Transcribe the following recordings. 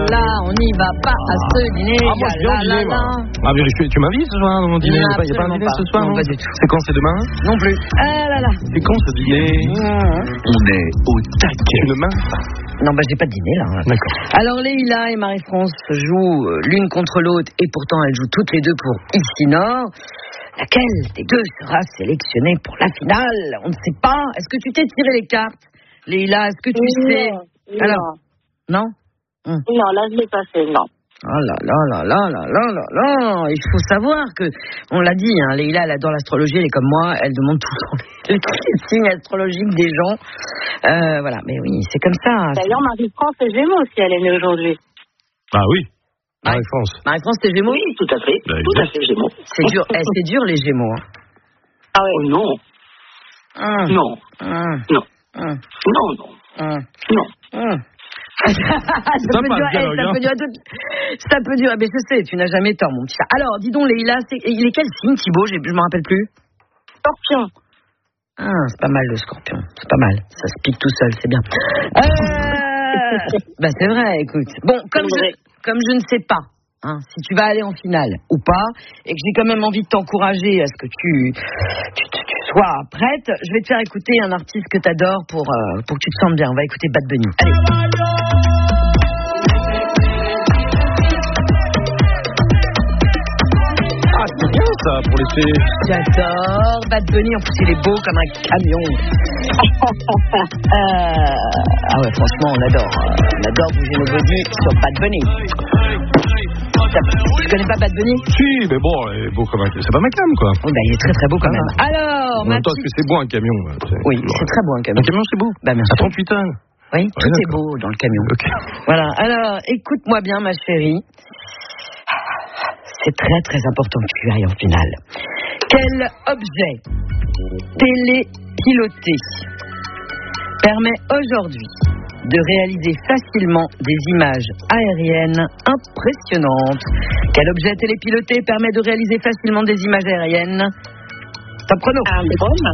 là, on n'y va pas à ce dîner. Ah, moi, je viens au dîner, moi. Ah, mais tu m'invites ce soir dans mon dîner? Il n'y a pas un dîner ce soir? Non, pas du tout. C'est quand? C'est demain? Non plus. Ah là là. C'est quand ce dîner? On est au taquet. Demain? Non, j'ai pas de dîner là. D'accord. Alors Leïla et Marie-France jouent l'une contre l'autre et pourtant elles jouent toutes les deux pour Ici Nord. Laquelle des deux sera sélectionnée pour la finale? On ne sait pas. Est-ce que tu t'es tiré les cartes, Leïla? Est-ce que tu sais? Alors, non. Non, là je l'ai pas fait, non. Oh là là là là là là là là. Il faut savoir que, on l'a dit, Leïla, elle adore l'astrologie, elle est comme moi, elle demande tout le temps les signes astrologiques des gens. Voilà, mais oui, c'est comme ça. D'ailleurs, Marie-France est Gémeaux si elle est née aujourd'hui. Ah oui, Marie-France. Marie-France, t'es Gémeaux? Oui, tout à fait. Tout à fait Gémeaux. C'est dur, c'est dur les Gémeaux. Ah oui. Non. Non. Non. Non. Ça peut durer, mais je sais, tu n'as jamais tort, mon petit chat. Alors, dis donc, Leïla, il est quel signe, Thibaut? Je me rappelle plus. Scorpion. Ah, c'est pas mal le scorpion, c'est pas mal. Ça se pique tout seul, c'est bien. C'est vrai, écoute. Bon, comme je ne sais pas si tu vas aller en finale ou pas, et que j'ai quand même envie de t'encourager à ce que tu sois prête, je vais te faire écouter un artiste que tu adores pour que tu te sentes bien. On va écouter Bad Bunny. Allez. Ah, c'est bien ça, pour laisser... J'adore Bad Bunny, en plus il est beau comme un camion. Ah ouais, franchement, on adore bouger nos body sur Bad Bunny. Tu connais pas Bad Bunny? Si, mais bon, il est beau comme un camion. C'est pas ma cam, quoi. Oh, il est très très beau quand même. Alors, en même temps, est-ce que c'est beau un camion? Oui, c'est très beau un camion. Un camion, c'est beau. Bien sûr. À 38 tonnes. Oui, tout est beau dans le camion. Okay. Voilà, alors, écoute-moi bien, ma chérie. C'est très très important que tu ailles en finale. Quel objet télépiloté permet aujourd'hui de réaliser facilement des images aériennes impressionnantes? Quel objet télépiloté permet de réaliser facilement des images aériennes? Top chrono. Un drone.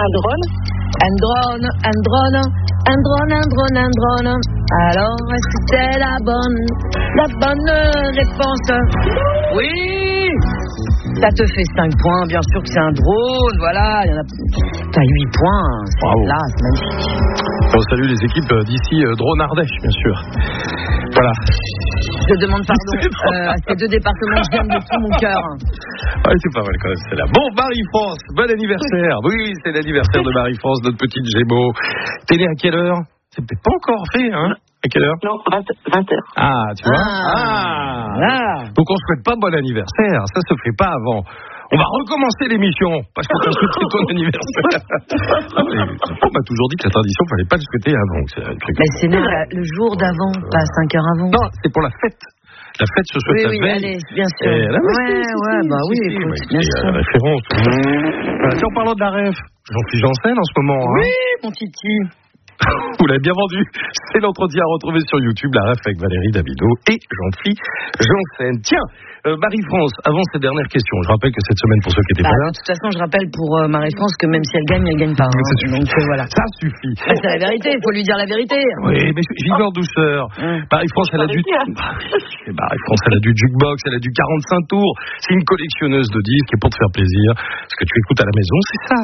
Alors, est-ce que c'est la bonne réponse? Oui! Ça te fait 5 points, bien sûr que c'est un drone, voilà. T'as 8 points, là, c'est magnifique. On salue les équipes d'ici, Drone Ardèche, bien sûr. Voilà. Je demande pardon à ces deux départements, je viens de tout mon cœur. Ah, c'est pas mal quand même, c'est là. Bon, Marie-France, bon anniversaire. Oui, c'est l'anniversaire de Marie-France, notre petite Gémeaux. T'es née à quelle heure? C'est peut-être pas encore fait, hein? À quelle heure? Non, 20 heures. Ah, tu vois? Donc on souhaite pas bon anniversaire, ça se fait pas avant. On va recommencer l'émission, parce qu'on t'a souhaité ton anniversaire. On m'a toujours dit que la tradition, il fallait pas le souhaiter avant. Mais c'est le jour d'avant, pas 5 heures avant. Non, c'est pour la fête. La fête se souhaite la veille. Oui, allez, bien sûr. Écoute, bien sûr. La référence. Si en parlant de la ref, Jean-Philippe Janssen en ce moment. Oui, mon titi. Vous l'avez bien vendu. C'est l'entretien à retrouver sur YouTube, la ref avec Valérie Davido et Jean-Philippe Janssen. Tiens, Marie-France, avant cette dernière question, je rappelle que cette semaine, pour ceux qui étaient pas là... De toute façon, je rappelle pour Marie-France que même si elle gagne pas. Donc voilà. Ça suffit. C'est la vérité, il faut lui dire la vérité. Oui, mais j'y vais en douceur. Marie-France, elle a du... Marie-France, elle a du jukebox, elle a du 45 tours. C'est une collectionneuse de disques et pour te faire plaisir, ce que tu écoutes à la maison, c'est ça.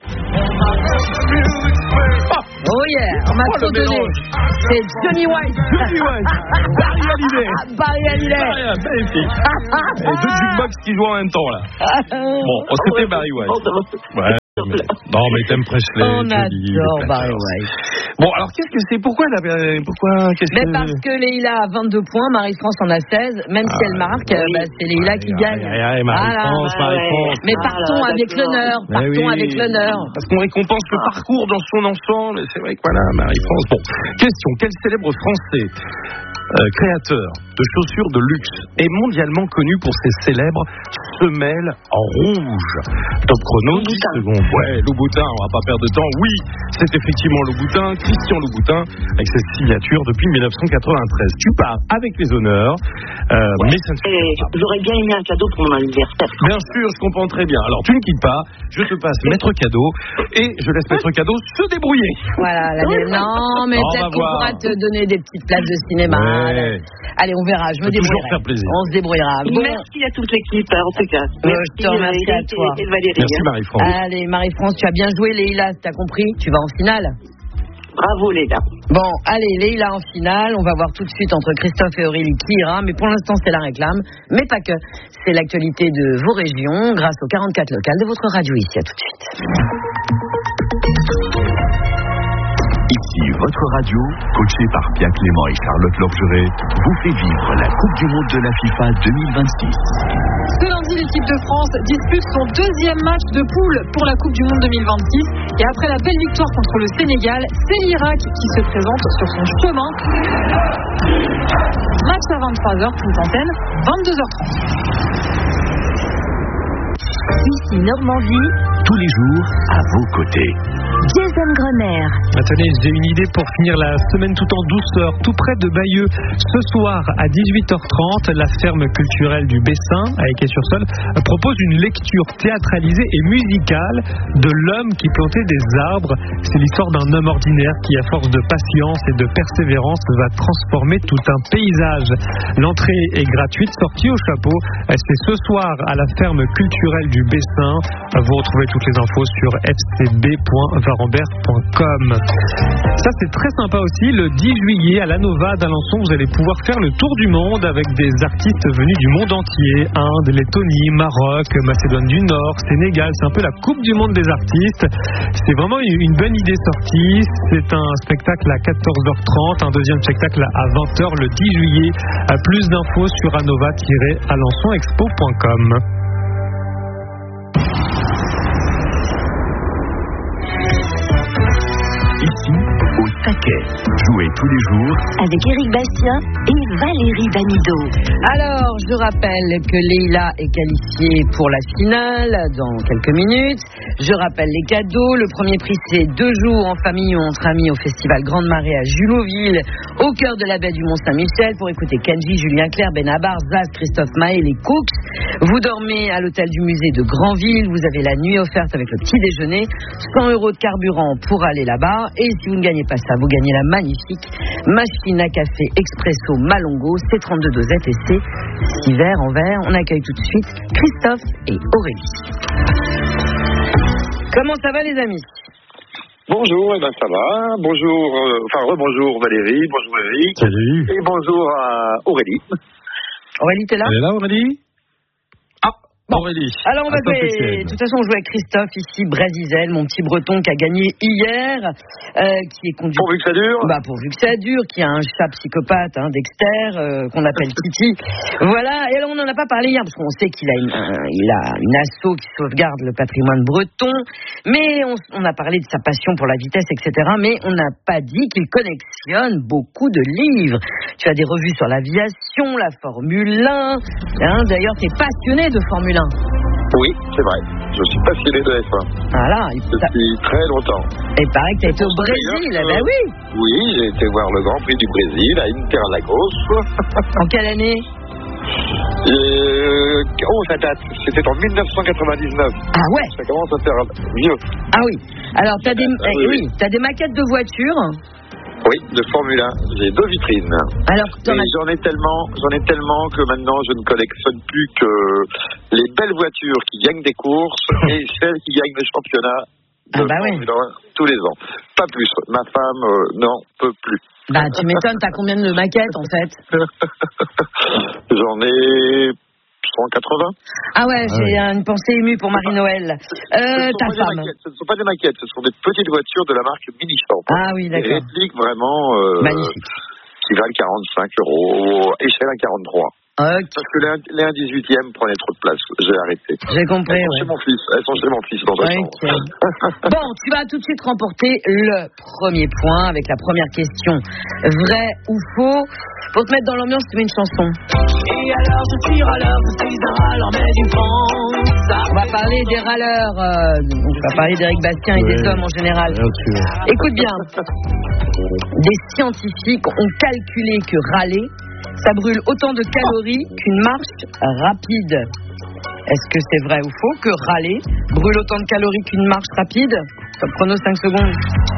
Oh yeah, on m'a trop donné. C'est Johnny White. Barry Hallyday. Magnifique. Les deux jukebox qui jouent en même temps là. Bon, c'était Barry White. Ouais. Non, mais t'aimes Presley. On adore Barry White. Bon, alors qu'est-ce que c'est? Pourquoi parce que Leïla a 22 points, Marie-France en a 16. Même si elle marque, c'est Leïla qui gagne. Marie-France. Mais partons avec l'honneur. Avec l'honneur. Parce qu'on récompense le parcours dans son ensemble. C'est vrai que voilà, Marie-France. Bon, question. Quel célèbre Français créateur de chaussures de luxe est mondialement connu pour ses célèbres semelle en rouge. Top chrono, 10 secondes. Ouais, Louboutin, on va pas perdre de temps. Oui, c'est effectivement Louboutin, Christian Louboutin, avec cette signature depuis 1993. Tu pars avec les honneurs, mais ça ne suffit pas. J'aurais bien aimé un cadeau pour mon anniversaire. Bien sûr, je comprends très bien. Alors, tu ne quittes pas, je te passe Maître Cadeau, et je laisse Maître Cadeau se débrouiller. Voilà, non, mais peut-être qu'on pourra te donner des petites places de cinéma. Ouais. Allez, on verra, je me débrouillerai. On se débrouillera. Bon. Merci à toute l'équipe, en tout cas. Je te remercie à toi. Et Valérie. Merci Marie-France. Allez, Marie-France, tu as bien joué, Leïla, t'as compris? Tu vas en finale. Bravo, Leïla. Bon, allez, Leïla en finale. On va voir tout de suite entre Christophe et Aurélie qui ira. Mais pour l'instant, c'est la réclame. Mais pas que. C'est l'actualité de vos régions grâce aux 44 locales de votre radio ici. À tout de suite. Ici, votre radio, coachée par Pierre Clément et Charlotte Lorgeret, vous fait vivre la Coupe du Monde de la FIFA 2026. Ce lundi, l'équipe de France dispute son deuxième match de poule pour la Coupe du Monde 2026. Et après la belle victoire contre le Sénégal, c'est l'Irak qui se présente sur son chemin. Match à 23h, toute antenne, 22h30. Ici Normandie, tous les jours à vos côtés. Jason Grenier. Tenez, j'ai une idée pour finir la semaine tout en douceur, tout près de Bayeux. Ce soir à 18h30, la ferme culturelle du Bessin, à Équay-sur-Seulles, propose une lecture théâtralisée et musicale de l'homme qui plantait des arbres. C'est l'histoire d'un homme ordinaire qui, à force de patience et de persévérance, va transformer tout un paysage. L'entrée est gratuite, sortie au chapeau. C'est ce soir à la ferme culturelle du Bessin. Vous retrouvez toutes les infos sur fcb.varambert.com. Ça, c'est très sympa aussi. Le 10 juillet à la Nova d'Alençon, vous allez pouvoir faire le tour du monde avec des artistes venus du monde entier. Inde, Lettonie, Maroc, Macédoine du Nord, Sénégal. C'est un peu la Coupe du monde des artistes. C'est vraiment une bonne idée sortie. C'est un spectacle à 14h30, un deuxième spectacle à 20h le 10 juillet. Plus d'infos sur anova-alençonexpo.com. Ici, au taquet. Jouez tous les jours avec Éric Bastien et Valérie Damido. Alors, je rappelle que Leïla est qualifiée pour la finale dans quelques minutes. Je rappelle les cadeaux. Le premier prix, c'est 2 jours en famille ou entre amis au festival Grande Marée à Julotville, au cœur de la baie du Mont-Saint-Michel, pour écouter Kenji, Julien Clerc, Benabar, Zaz, Christophe Maé, les Cooks. Vous dormez à l'hôtel du musée de Granville. Vous avez la nuit offerte avec le petit déjeuner. 100 € de carburant pour aller là-bas. Et si vous ne gagnez pas ça, vous gagnez la magnifique machine à café Expresso Malongo, C32 dosette et c'est 6 verres en verre. On accueille tout de suite Christophe et Aurélie. Comment ça va les amis? Bonjour, ça va. Bonjour, rebonjour Valérie, bonjour Eric. Salut. Et bonjour à Aurélie. Aurélie, t'es là? Elle est là, Aurélie? Bon. Aurélie. Alors on va jouer, de toute façon on joue avec Christophe ici, Brasizel, mon petit breton qui a gagné hier, qui est conduit... Pourvu que ça dure. Pourvu que ça dure, qui a un chat psychopathe, Dexter, qu'on appelle Titi. Voilà, et alors on n'en a pas parlé hier, parce qu'on sait qu'il a une asso qui sauvegarde le patrimoine breton, mais on a parlé de sa passion pour la vitesse, etc., mais on n'a pas dit qu'il collectionne beaucoup de livres. Tu as des revues sur l'aviation, la Formule 1, d'ailleurs tu es passionné de Formule 1. Oui, c'est vrai. Je suis passionné de F1. Voilà. Depuis très longtemps. Et pareil que tu as été au Brésil, oui. Oui, j'ai été voir le Grand Prix du Brésil à Interlagos. En quelle année? Ça date. C'était en 1999. Ah ouais. Ça commence à faire vieux. Ah oui. Alors, t'as des maquettes de voitures? Oui, de Formule 1. J'ai 2 vitrines. Alors, j'en ai tellement que maintenant je ne collectionne plus que les belles voitures qui gagnent des courses et celles qui gagnent des championnats de Formule 1 tous les ans. Pas plus. Ma femme n'en peut plus. Tu m'étonnes, t'as combien de maquettes en fait? J'en ai 180. Ah ouais, j'ai une pensée émue pour Marie-Noël. Ta femme. Ce ne sont pas des maquettes, ce sont des petites voitures de la marque Mini-Champ. Ah oui, d'accord. Des répliques vraiment... magnifiques. Qui valent 45 €, échelle à 43. Okay. Parce que les 1/18e prenaient trop de place. J'ai arrêté. J'ai compris, Elles sont chez mon fils dans la chambre. Bon, tu vas tout de suite remporter le premier point avec la première question. Vrai ou faux? Pour te mettre dans l'ambiance, tu mets une chanson. Et alors je suis râleur, je suis un râleur, mais du France. On va parler des râleurs, on va parler d'Éric Bastien et des hommes en général. Écoute bien, des scientifiques ont calculé que râler, ça brûle autant de calories qu'une marche rapide. Est-ce que c'est vrai ou faux que râler brûle autant de calories qu'une marche rapide? Top chrono, 5 secondes.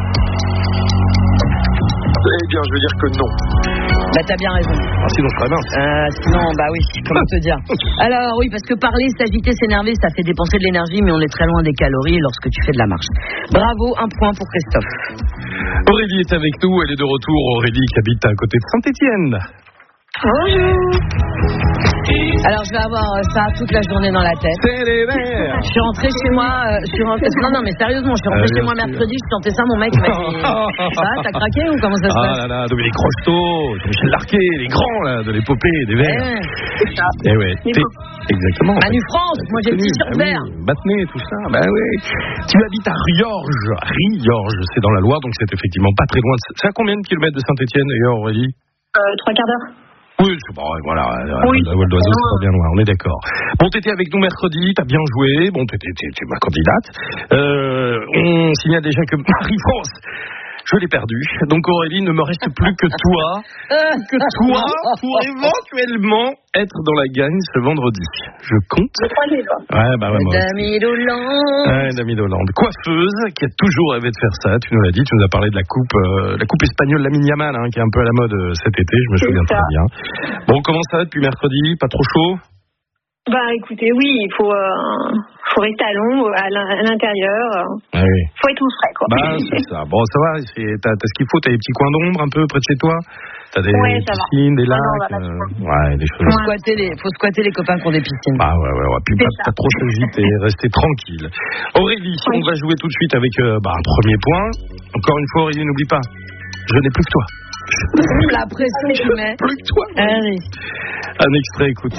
Eh bien, je veux dire que non. Bah, t'as bien raison. Sinon, je serais mince. Sinon, bah oui, comment te dire. Alors, oui, parce que parler, s'agiter, s'énerver, ça fait dépenser de l'énergie, mais on est très loin des calories lorsque tu fais de la marche. Bravo, un point pour Christophe. Aurélie est avec nous, elle est de retour. Aurélie qui habite à côté de Saint-Étienne. Bonjour. Alors, je vais avoir ça toute la journée dans la tête. C'est les verts. Je suis rentrée chez moi. Non, mais sérieusement, je suis rentrée chez moi mercredi. Je chantais ça, mon mec m'a dit ça, t'as craqué ou comment ça se passe? Ah là là, Dominique Rocheteau, Michel Larquet, les grands là, de l'épopée des verts. C'est ça. Eh ouais. Exactement. Manu France, moi j'ai le t-shirt vert. Battenay, tout ça. Bah oui. Tu habites à Riorges, c'est dans la Loire, donc c'est effectivement pas très loin. C'est à combien de kilomètres de Saint-Étienne d'ailleurs, Aurélie? 3 quarts d'heure. Oui, c'est bon, voilà, la voile d'oiseau, c'est pas bien loin, on est d'accord. Bon, t'étais avec nous mercredi, t'as bien joué, bon, t'es ma candidate. On signale déjà que Marie-France, je l'ai perdue, donc Aurélie, ne me reste plus que toi pour éventuellement être dans la gagne ce vendredi. Je compte. Je crois les doigts. Ouais, bah ouais, moi aussi. Dami Hollande. Coiffeuse, qui a toujours rêvé de faire ça, tu nous l'as dit, tu nous as parlé de la coupe espagnole Lamine Yamal, qui est un peu à la mode cet été, je me souviens très bien. Bon, comment ça va depuis mercredi? Pas trop chaud? Bah écoutez, oui, il faut rester à l'ombre, à l'intérieur. Oui. Faut être tout frais, quoi. Bah, c'est ça. Bon, ça va, t'as ce qu'il faut, t'as des petits coins d'ombre un peu près de chez toi? T'as des piscines, des lacs, des choses. Faut squatter les copains qui ont des piscines. Bah ouais. Puis pas trop s'agiter, rester tranquille. Aurélie, on va jouer tout de suite avec un premier point. Encore une fois, Aurélie, n'oublie pas, je n'ai plus que toi. La pression que tu mets. Plus que toi. Allez. Un extrait, écoute.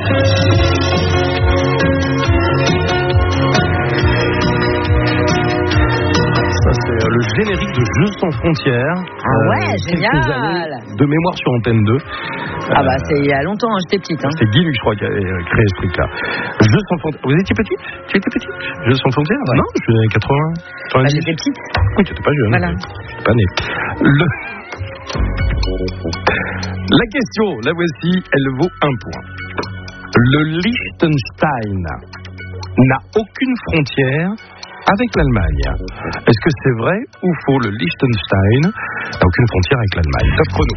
C'est le générique de Jeux sans frontières. Ah ouais, génial. De mémoire sur Antenne 2. C'est il y a longtemps, j'étais petite. C'est Guy Luc, je crois, qui a créé ce truc-là. Jeux sans frontières. Vous étiez petite? Tu étais petite? Jeux sans frontières? Ouais. Non, je suis 80. J'étais petite. Oui, tu n'étais pas jeune. Voilà. Tu n'étais pas née. La question, la voici, elle vaut un point. Le Liechtenstein n'a aucune frontière avec l'Allemagne. Est-ce que c'est vrai ou faux? Le Liechtenstein n'a aucune frontière avec l'Allemagne. Top chrono.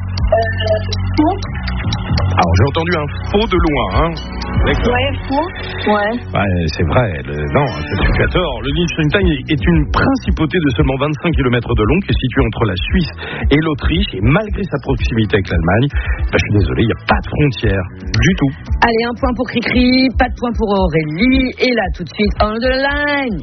Alors j'ai entendu un faux de loin. Ouais, faux. Ouais. C'est vrai. Non, tu as tort. Le Liechtenstein est une principauté de seulement 25 km de long qui est située entre la Suisse et l'Autriche. Et malgré sa proximité avec l'Allemagne, je suis désolé, il n'y a pas de frontière du tout. Allez, un point pour Cricri, pas de point pour Aurélie. Et là, tout de suite, on the line.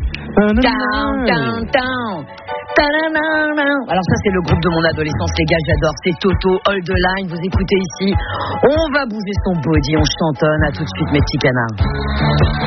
Down. Alors ça c'est le groupe de mon adolescence, les gars, j'adore. C'est Toto, Hold the Line, vous écoutez ici. On va bouger son body, on chantonne. À tout de suite mes petits canards.